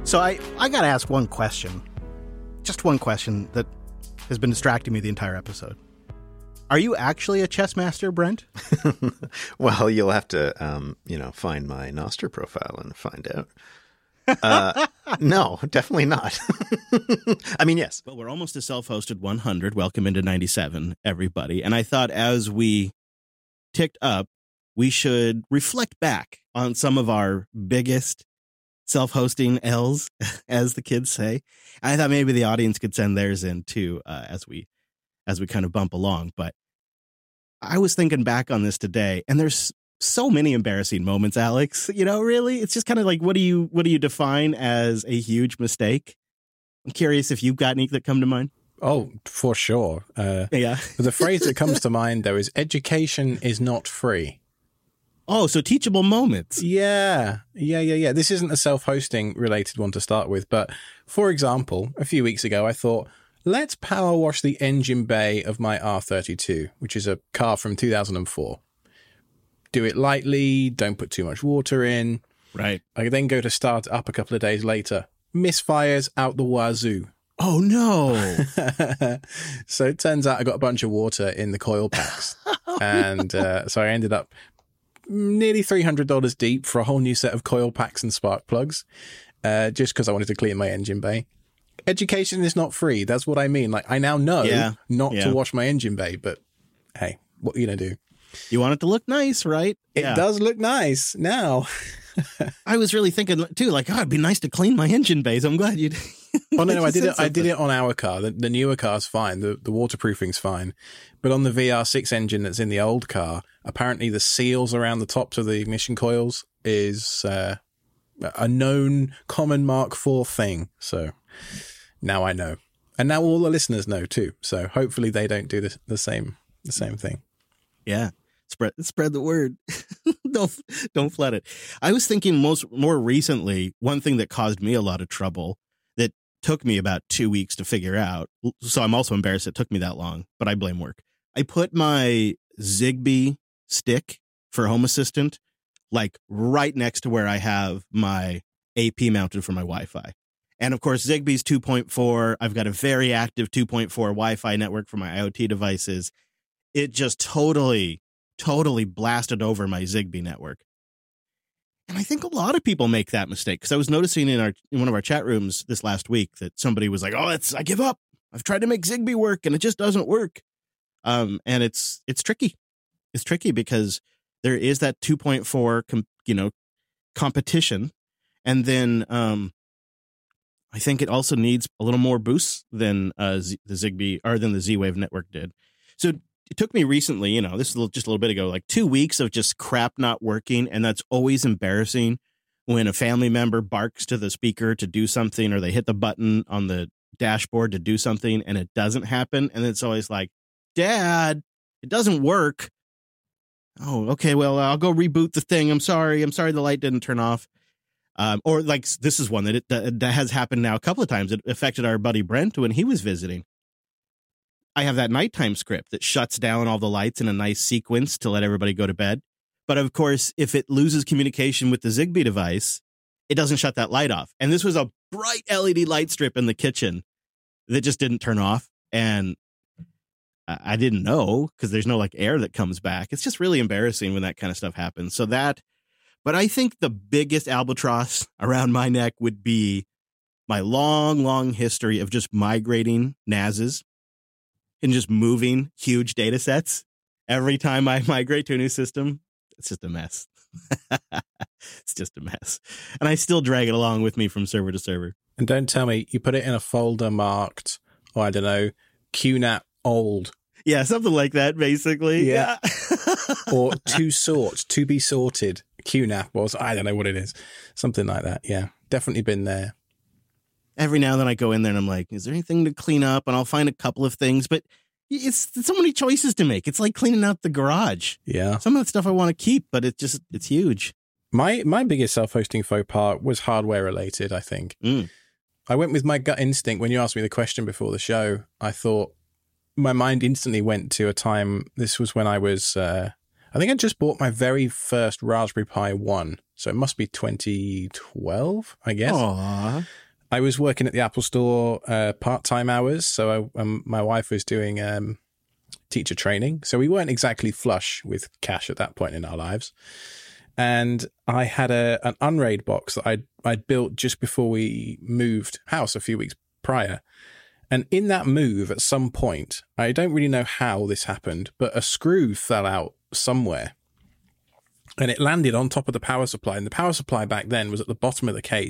So I got to ask one question. Just one question that has been distracting me the entire episode. Are you actually a chess master, Brent? Well, you'll have to, find my Nostr profile and find out. No, definitely not. I mean, yes. Well, we're almost to self-hosted 100. Welcome into 97, everybody. And I thought as we ticked up, we should reflect back on some of our biggest self-hosting L's, as the kids say. I thought maybe the audience could send theirs in too, as we kind of bump along. But I was thinking back on this today, and there's so many embarrassing moments, Alex. Really, it's just kind of like, what do you define as a huge mistake? I'm curious if you've got any that come to mind. Oh, for sure. Yeah. The phrase that comes to mind, though, is education is not free. Oh, so teachable moments. Yeah. This isn't a self-hosting related one to start with, but for example, a few weeks ago, I thought, let's power wash the engine bay of my R32, which is a car from 2004. Do it lightly, don't put too much water in. Right. I then go to start it up a couple of days later. Misfires out the wazoo. Oh, no. So it turns out I got a bunch of water in the coil packs. And so I ended up nearly $300 deep for a whole new set of coil packs and spark plugs, just because I wanted to clean my engine bay. Education is not free. That's what I mean. Like, I now know not to wash my engine bay, but hey, what are you going to do? You want it to look nice, right? It does look nice now. I was really thinking too, like, it'd be nice to clean my engine bays. I'm glad you did. Oh no, I did it on our car. The newer car's fine. The waterproofing's fine. But on the VR6 engine that's in the old car, apparently the seals around the tops of the ignition coils is a known common Mark IV thing. So now I know. And now all the listeners know too. So hopefully they don't do the same thing. Yeah. Spread the word. Don't flood it. I was thinking more recently, one thing that caused me a lot of trouble that took me about 2 weeks to figure out. So I'm also embarrassed it took me that long, but I blame work. I put my Zigbee stick for Home Assistant like right next to where I have my AP mounted for my Wi-Fi. And of course, Zigbee's 2.4. I've got a very active 2.4 Wi-Fi network for my IoT devices. It just totally blasted over my Zigbee network. And I think a lot of people make that mistake, because I was noticing in one of our chat rooms this last week that somebody was like, I give up. I've tried to make Zigbee work and it just doesn't work. And it's tricky. It's tricky because there is that 2.4, competition. And then I think it also needs a little more boost than the Zigbee or than the Z-Wave network did. So it took me recently, this is just a little bit ago, like 2 weeks of just crap not working. And that's always embarrassing when a family member barks to the speaker to do something, or they hit the button on the dashboard to do something and it doesn't happen. And it's always like, Dad, it doesn't work. Oh, okay. Well, I'll go reboot the thing. I'm sorry the light didn't turn off. Or like, this is one that has happened now a couple of times. It affected our buddy Brent when he was visiting. I have that nighttime script that shuts down all the lights in a nice sequence to let everybody go to bed. But of course, if it loses communication with the Zigbee device, it doesn't shut that light off. And this was a bright LED light strip in the kitchen that just didn't turn off. And I didn't know, because there's no like air that comes back. It's just really embarrassing when that kind of stuff happens. But I think the biggest albatross around my neck would be my long history of just migrating NASs and just moving huge data sets. Every time I migrate to a new system, it's just a mess. It's just a mess. And I still drag it along with me from server to server. And don't tell me you put it in a folder marked, I don't know, QNAP old. Yeah, something like that, basically. Yeah. Or to be sorted. QNAP was, I don't know what it is. Something like that. Yeah, definitely been there. Every now and then I go in there and I'm like, is there anything to clean up? And I'll find a couple of things, but it's so many choices to make. It's like cleaning out the garage. Yeah. Some of the stuff I want to keep, but it's huge. My biggest self-hosting faux pas was hardware related, I think. I went with my gut instinct. When you asked me the question before the show, I thought my mind instantly went to a time. This was when I was I think I just bought my very first Raspberry Pi 1. So it must be 2012, I guess. Aww. I was working at the Apple Store part-time hours. So my wife was doing teacher training. So we weren't exactly flush with cash at that point in our lives. And I had an Unraid box that I'd built just before we moved house a few weeks prior. And in that move, at some point, I don't really know how this happened, but a screw fell out somewhere. And it landed on top of the power supply. And the power supply back then was at the bottom of the case.